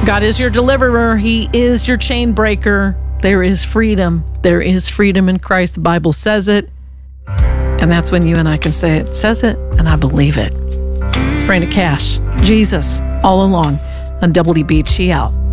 God is your deliverer. He is your chain breaker. There is freedom. There is freedom in Christ. The Bible says it. And that's when you and I can say it says it, and I believe it. It's Freda Cash, Jesus, all along on Double D Beat. She out.